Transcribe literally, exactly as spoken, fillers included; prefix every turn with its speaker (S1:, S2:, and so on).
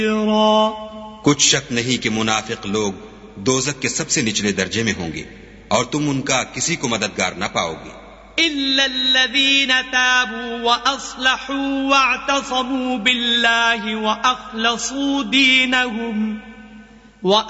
S1: कुछ शक नहीं कि मुनाफिक लोग दोज़ख के सबसे निचले दर्जे में होंगे और तुम उनका किसी को मददगार न पाओगे।
S2: इल्लल्लज़ीना ताबू व अस्लहू वअतसमू बिल्लाहि व अखलसू दीनहुम व